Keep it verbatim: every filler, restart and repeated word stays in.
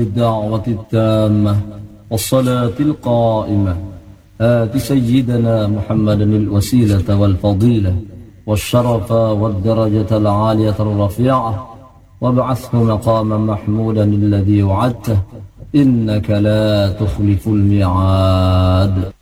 الدعوة التامة والصلاة القائمة آت سيدنا محمد الوسيلة والفضيلة والشرف والدرجة العالية الرفيعة وابعثه مقاما محمودا الذي وعدته إنك لا تخلف الميعاد.